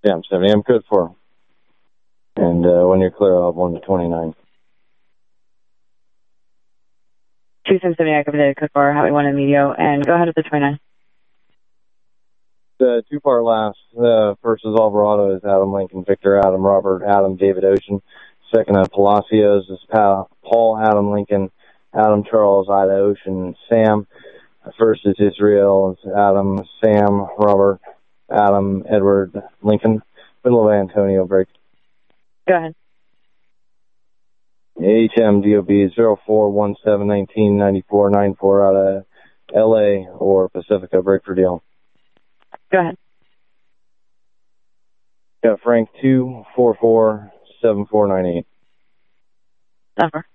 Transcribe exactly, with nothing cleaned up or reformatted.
Yeah, I'm seventy. I'm good for. And uh, when you're clear, I'll have one to twenty-nine. two seven seven, I covered the code for Highway one in Medio, and go ahead with the twenty-nine. The two-part last. The first is Alvarado is Adam Lincoln, Victor Adam, Robert Adam, David Ocean. Second at Palacios is Paul Adam Lincoln, Adam Charles, Ida Ocean, Sam. First is Israel, is Adam, Sam, Robert, Adam, Edward, Lincoln. Middle of Antonio, break. Go ahead. H M D O B zero four one seven one nine nine four nine four out of L A or Pacifica, break for deal. Go ahead. Yeah, Frank two four four seven four nine eight. Over.